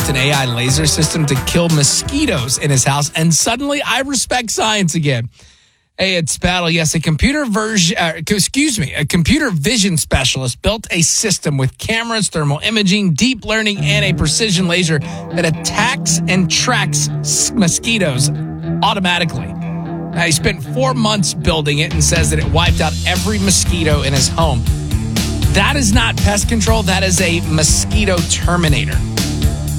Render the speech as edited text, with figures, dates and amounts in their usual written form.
built an AI laser system to kill mosquitoes in his house, and suddenly I respect science again. Hey, it's Battle. Yes, a computer vision specialist built a system with cameras, thermal imaging, deep learning, and a precision laser that attacks and tracks mosquitoes automatically. Now, he spent 4 months building it and says that it wiped out every mosquito in his home. That is not pest control. That is a mosquito terminator.